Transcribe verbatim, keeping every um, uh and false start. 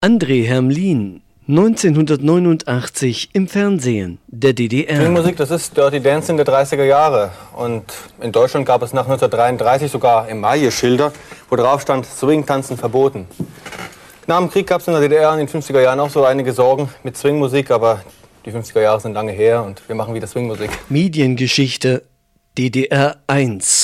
André Hermlin, neunzehnhundertneunundachtzig im Fernsehen der D D R. Swingmusik, das ist Dirty Dancing der dreißiger Jahre. Und in Deutschland gab es nach neunzehnhundertdreiunddreißig sogar Emaille-Schilder, wo drauf stand, Swing-Tanzen verboten. Nach dem Krieg gab es in der D D R in den fünfziger Jahren auch so einige Sorgen mit Swingmusik, aber die fünfziger Jahre sind lange her und wir machen wieder Swingmusik. Mediengeschichte D D R eins.